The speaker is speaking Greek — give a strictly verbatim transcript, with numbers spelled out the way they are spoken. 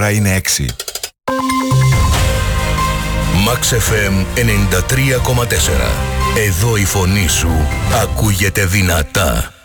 ώρα είναι έξι. Max εφ εμ ενενήντα τρία κόμμα τέσσερα. Εδώ η φωνή σου ακούγεται δυνατά.